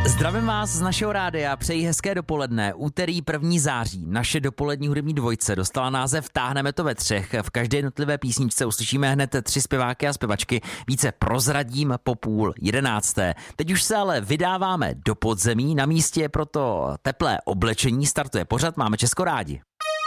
Zdravím vás z našeho rádia, přeji hezké dopoledne. Úterý 1. září. Naše dopolední hudební dvojce dostala název Táhneme to ve třech. V každé jednotlivé písničce uslyšíme hned 3 zpěváky a zpěvačky. Více prozradím po 10:30. Teď už se ale vydáváme do podzemí. Na místě je proto teplé oblečení. Startuje pořad Máme Česko rádi.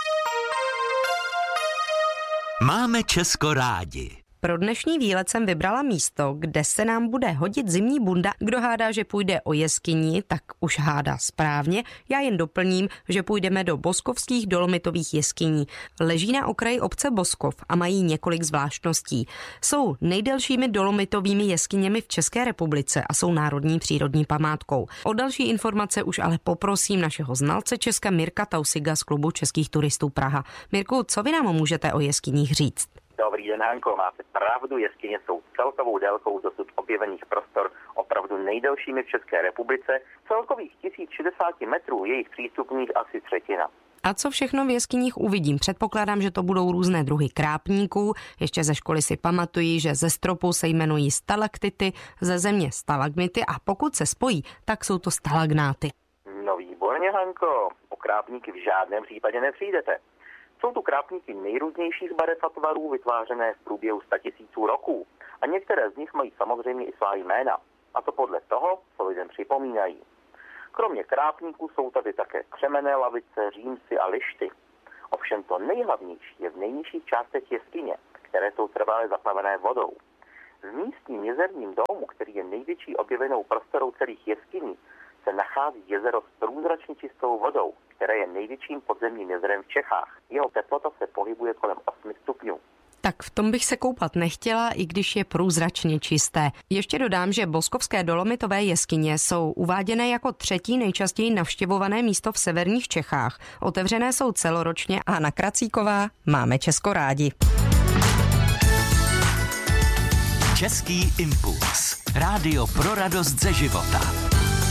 Máme Česko rádi. Pro dnešní výlet jsem vybrala místo, kde se nám bude hodit zimní bunda. Kdo hádá, že půjde o jeskyni, tak už hádá správně. Já jen doplním, že půjdeme do boskovských dolomitových jeskyní. Leží na okraji obce Boskov a mají několik zvláštností. Jsou nejdelšími dolomitovými jeskyněmi v České republice a jsou národní přírodní památkou. O další informace už ale poprosím našeho znalce Česka Mirka Tausiga z klubu českých turistů Praha. Mirku, co vy nám můžete o jeskyních říct? Dobrý den, Hanko, máte pravdu, jeskyně jsou celkovou délkou dosud objevených prostor opravdu nejdelšími v České republice. Celkových 1060 metrů, jejich přístupních asi třetina. A co všechno v jeskyních uvidím? Předpokládám, že to budou různé druhy krápníků. Ještě ze školy si pamatují, že ze stropu se jmenují stalaktity, ze země stalagmity a pokud se spojí, tak jsou to stalagnáty. No výborně, Hanko, o krápníky v žádném případě nepřijdete. Jsou tu krápníky nejrůznějších barev a tvarů, vytvářené v průběhu 100 000 roků. A některé z nich mají samozřejmě i svá jména. A to podle toho, co lidem připomínají. Kromě krápníků jsou tady také křemenné lavice, římsy a lišty. Ovšem to nejhlavnější je v nejnižších částech jeskyně, které jsou trvale zaplavené vodou. V místním jezerním domu, který je největší objevenou prostorou celých jeskyní, se nachází jezero s průzračně čistou vodou, které je největším podzemním jezerem v Čechách. Jeho teplota se pohybuje kolem 8 stupňů. Tak v tom bych se koupat nechtěla, i když je průzračně čisté. Ještě dodám, že boskovské dolomitové jeskyně jsou uváděné jako 3. nejčastěji navštěvované místo v severních Čechách. Otevřené jsou celoročně a na Kracíková máme Česko rádi. Český impuls. Rádio pro radost ze života.